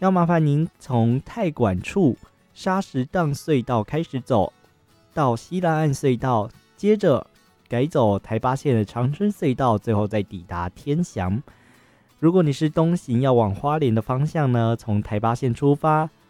要麻烦您从太管处沙石荡隧道开始走，到西兰岸隧道，接着改走台八线的长春隧道，最后再抵达天祥。如果你是东行要往花莲的方向呢，从台八线出发，